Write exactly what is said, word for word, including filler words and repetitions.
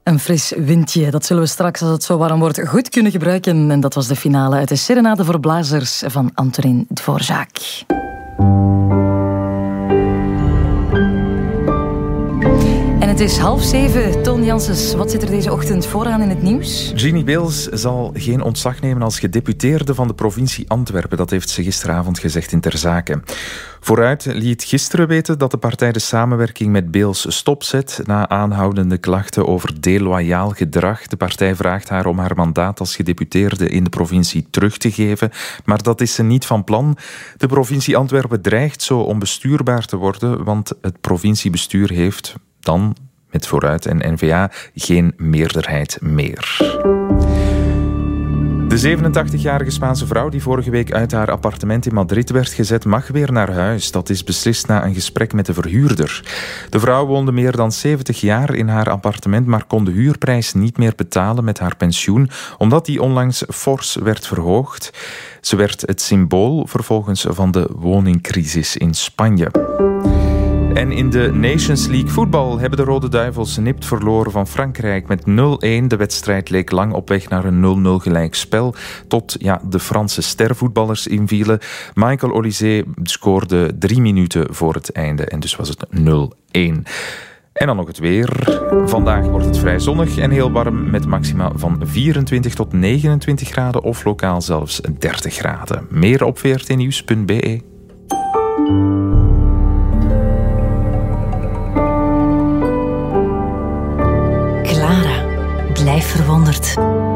Een fris windje, dat zullen we straks, als het zo warm wordt, goed kunnen gebruiken. En dat was de finale uit de Serenade voor Blazers van Antonin Dvorak. En het is half zeven. Toon Janssens, wat zit er deze ochtend vooraan in het nieuws? Ginny Beels zal geen ontslag nemen als gedeputeerde van de provincie Antwerpen. Dat heeft ze gisteravond gezegd in Ter Zake. Vooruit liet gisteren weten dat de partij de samenwerking met Beels stopzet na aanhoudende klachten over deloyaal gedrag. De partij vraagt haar om haar mandaat als gedeputeerde in de provincie terug te geven, maar dat is ze niet van plan. De provincie Antwerpen dreigt zo onbestuurbaar te worden, want het provinciebestuur heeft dan met Vooruit en N V A geen meerderheid meer. De zevenentachtigjarige Spaanse vrouw die vorige week uit haar appartement in Madrid werd gezet, mag weer naar huis. Dat is beslist na een gesprek met de verhuurder. De vrouw woonde meer dan zeventig jaar in haar appartement, maar kon de huurprijs niet meer betalen met haar pensioen, omdat die onlangs fors werd verhoogd. Ze werd het symbool vervolgens van de woningcrisis in Spanje. En in de Nations League voetbal hebben de Rode Duivels nipt verloren van Frankrijk met nul-een. De wedstrijd leek lang op weg naar een nul-nul gelijkspel, tot ja, de Franse stervoetballers invielen. Michael Olise scoorde drie minuten voor het einde en dus was het nul-een. En dan nog het weer. Vandaag wordt het vrij zonnig en heel warm met maxima van vierentwintig tot negenentwintig graden of lokaal zelfs dertig graden. Meer op v r t nieuws punt b e. Blijf verwonderd.